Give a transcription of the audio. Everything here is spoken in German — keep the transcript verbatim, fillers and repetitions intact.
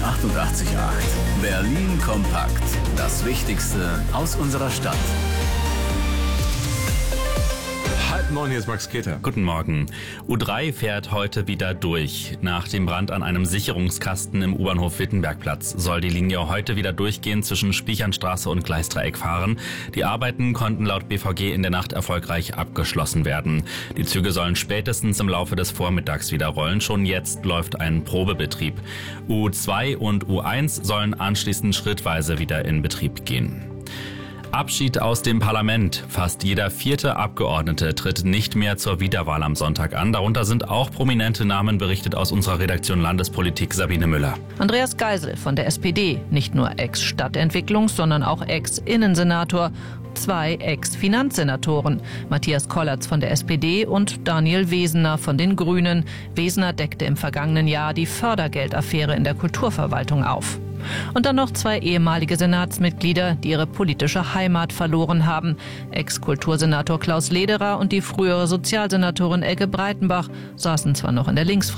achtundachtzig Komma acht. Berlin kompakt. Das Wichtigste aus unserer Stadt. Halb neun, hier ist Max Keter. Guten Morgen. U drei fährt heute wieder durch. Nach dem Brand an einem Sicherungskasten im U-Bahnhof Wittenbergplatz soll die Linie heute wieder durchgehend zwischen Spichernstraße und Gleisdreieck fahren. Die Arbeiten konnten laut B V G in der Nacht erfolgreich abgeschlossen werden. Die Züge sollen spätestens im Laufe des Vormittags wieder rollen. Schon jetzt läuft ein Probebetrieb. U zwei und U eins sollen anschließend schrittweise wieder in Betrieb gehen. Abschied aus dem Parlament. Fast jeder vierte Abgeordnete tritt nicht mehr zur Wiederwahl am Sonntag an. Darunter sind auch prominente Namen, berichtet aus unserer Redaktion Landespolitik Sabine Müller. Andreas Geisel von der S P D, nicht nur Ex-Stadtentwicklungs-, sondern auch Ex-Innensenator. Zwei Ex-Finanzsenatoren, Matthias Kollatz von der S P D und Daniel Wesener von den Grünen. Wesener deckte im vergangenen Jahr die Fördergeldaffäre in der Kulturverwaltung auf. Und dann noch zwei ehemalige Senatsmitglieder, die ihre politische Heimat verloren haben. Ex-Kultursenator Klaus Lederer und die frühere Sozialsenatorin Elke Breitenbach saßen zwar noch in der Linksfraktion.